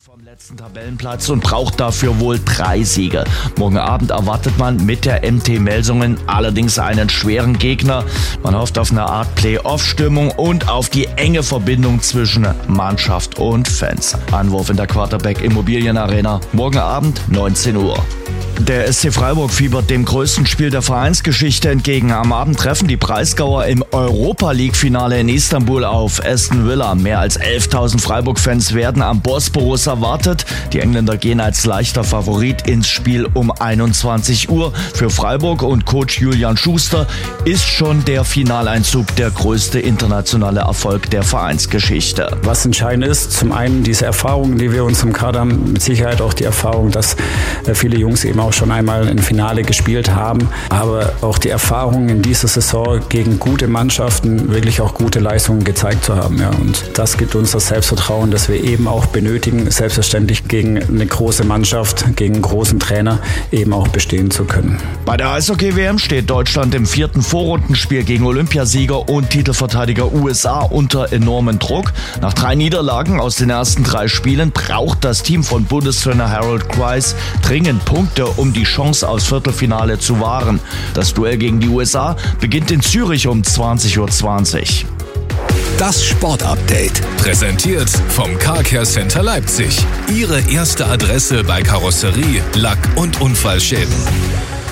vom letzten Tabellenplatz und braucht dafür wohl 3 Siege. Morgen Abend erwartet man mit der MT Melsungen allerdings einen schweren Gegner. Man hofft auf eine Art Playoff-Stimmung und auf die enge Verbindung zwischen Mannschaft und Fans. Anwurf in der Quarterback Immobilien Arena, morgen Abend 19 Uhr. Der SC Freiburg fiebert dem größten Spiel der Vereinsgeschichte entgegen. Am Abend treffen die Breisgauer im Europa-League-Finale in Istanbul auf Aston Villa. Mehr als 11.000 Freiburg-Fans werden am Bosporus erwartet. Die Engländer gehen als leichter Favorit ins Spiel um 21 Uhr. Für Freiburg und Coach Julian Schuster ist schon der Finaleinzug der größte internationale Erfolg der Vereinsgeschichte. Was entscheidend ist, zum einen diese Erfahrungen, die wir uns im Kader haben, mit Sicherheit auch die Erfahrung, dass viele Jungs eben auch schon einmal im Finale gespielt haben, aber auch die Erfahrung in dieser Saison gegen gute Mannschaften wirklich auch gute Leistungen gezeigt zu haben. Ja. Und das gibt uns das Selbstvertrauen, das wir eben auch benötigen, selbstverständlich gegen eine große Mannschaft, gegen einen großen Trainer eben auch bestehen zu können. Bei der Eishockey-WM steht Deutschland im 4. Vorrundenspiel gegen Olympiasieger und Titelverteidiger USA unter enormen Druck. Nach 3 Niederlagen aus den ersten 3 Spielen braucht das Team von Bundestrainer Harold Kreis dringend Punkte, um die Chance aufs Viertelfinale zu wahren. Das Duell gegen die USA beginnt in Zürich um 20:20 Uhr. Das Sportupdate, präsentiert vom Car Care Center Leipzig. Ihre erste Adresse bei Karosserie, Lack- und Unfallschäden.